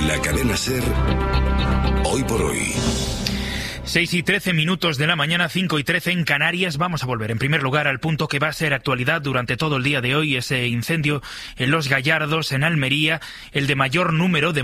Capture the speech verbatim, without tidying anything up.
La cadena SER, hoy por hoy. seis y trece minutos de la mañana, cinco y trece en Canarias. Vamos a volver en primer lugar al punto que va a ser actualidad durante todo el día de hoy, ese incendio en Los Gallardos, en Almería, el de mayor número de